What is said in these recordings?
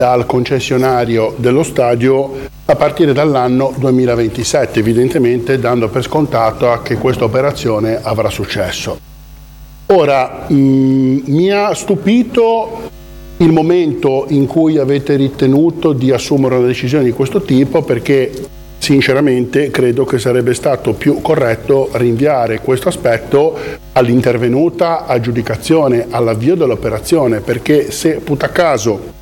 dal concessionario dello stadio a partire dall'anno 2027, evidentemente dando per scontato che questa operazione avrà successo. Ora, mi ha stupito il momento in cui avete ritenuto di assumere una decisione di questo tipo, perché sinceramente credo che sarebbe stato più corretto rinviare questo aspetto all'intervenuta aggiudicazione, all'avvio dell'operazione, perché se putacaso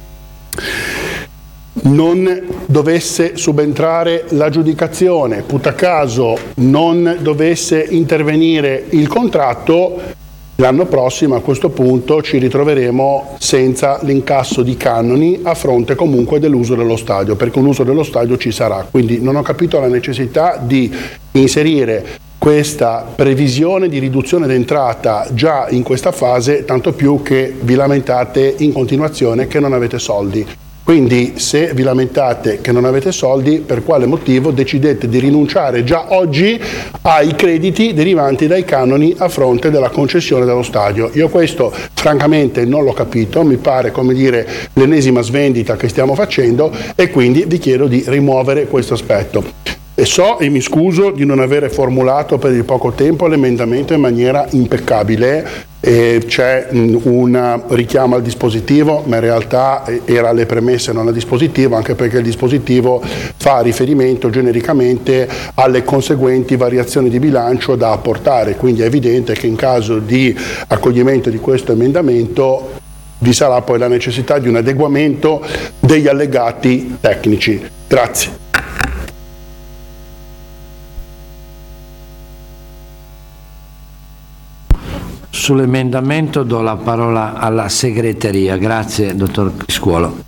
non dovesse subentrare l'aggiudicazione, putacaso non dovesse intervenire il contratto, l'anno prossimo a questo punto ci ritroveremo senza l'incasso di canoni a fronte comunque dell'uso dello stadio, perché un uso dello stadio ci sarà. Quindi non ho capito la necessità di inserire questa previsione di riduzione d'entrata già in questa fase, tanto più che vi lamentate in continuazione che non avete soldi. Quindi se vi lamentate che non avete soldi, per quale motivo decidete di rinunciare già oggi ai crediti derivanti dai canoni a fronte della concessione dello stadio? Io questo francamente non l'ho capito, mi pare, come dire, l'ennesima svendita che stiamo facendo, e quindi vi chiedo di rimuovere questo aspetto. E so e mi scuso di non avere formulato per il poco tempo l'emendamento in maniera impeccabile. C'è un richiamo al dispositivo, ma in realtà era alle premesse, non al dispositivo, anche perché il dispositivo fa riferimento genericamente alle conseguenti variazioni di bilancio da apportare, quindi è evidente che in caso di accoglimento di questo emendamento vi sarà poi la necessità di un adeguamento degli allegati tecnici. Grazie. Sull'emendamento do la parola alla segreteria. Grazie, dottor Criscuolo.